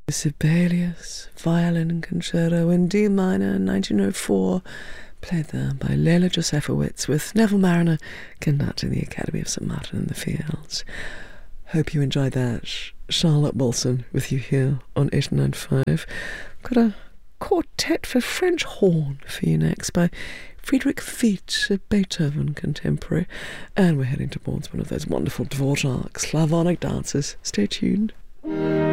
Sibelius, Violin Concerto in D minor, 1904, played there by Leila Josefowicz with Neville Marriner conducting the Academy of St Martin in the Fields. Hope you enjoyed that. Charlotte Wilson with you here on 895. Got a quartet for French horn for you next by Friedrich Fiete, a Beethoven contemporary. And we're heading towards one of those wonderful Dvorak slavonic dances. Stay tuned.